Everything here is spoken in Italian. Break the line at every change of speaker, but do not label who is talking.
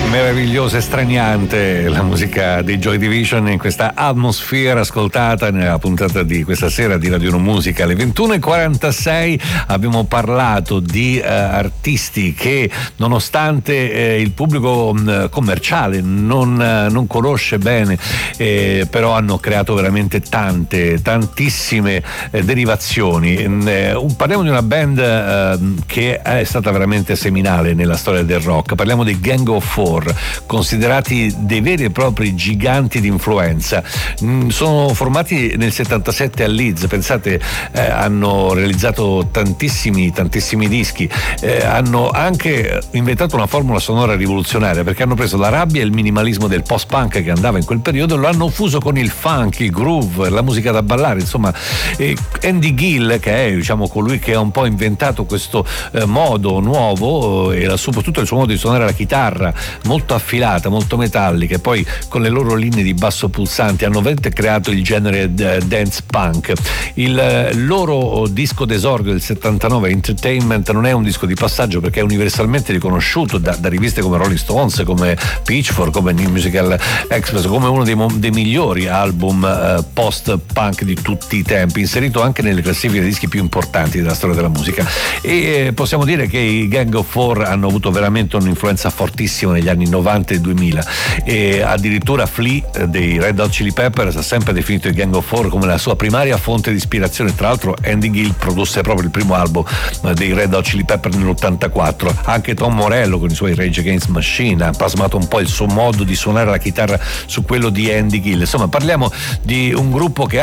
Meravigliosa e straniante la musica dei Joy Division in questa atmosfera ascoltata nella puntata di questa sera di Radio 1 Musica alle 21:46. Abbiamo parlato di artisti che nonostante il pubblico commerciale non conosce bene, però hanno creato veramente tantissime derivazioni. Parliamo di una band che è stata veramente seminale nella storia del rock. Parliamo dei Gang of Four, considerati dei veri e propri giganti di influenza. Sono formati nel 77 a Leeds, pensate, hanno realizzato tantissimi dischi, hanno anche inventato una formula sonora rivoluzionaria, perché hanno preso la rabbia e il minimalismo del post-punk che andava in quel periodo e lo hanno fuso con il funk, il groove, la musica da ballare, insomma. Andy Gill, che è colui che ha un po' inventato questo modo nuovo, e soprattutto il suo modo di suonare la chitarra molto affilata, molto metallica, e poi con le loro linee di basso pulsanti hanno veramente creato il genere dance punk. Il loro disco d'esordio del 79, Entertainment, non è un disco di passaggio perché è universalmente riconosciuto da riviste come Rolling Stones, come Pitchfork, come New Musical Express, come uno dei migliori album post-punk di tutti i tempi, inserito anche nelle classifiche dei dischi più importanti della storia della musica. E possiamo dire che i Gang of Four hanno avuto veramente un'influenza fortissima negli anni 90 e 2000, e addirittura Flea dei Red Hot Chili Peppers ha sempre definito i Gang of Four come la sua primaria fonte di ispirazione. Tra l'altro Andy Gill produsse proprio il primo album dei Red Hot Chili Peppers nell'84. Anche Tom Morello con i suoi Rage Against Machine ha plasmato un po' il suo modo di suonare la chitarra su quello di Andy Gill. Insomma, parliamo di un gruppo che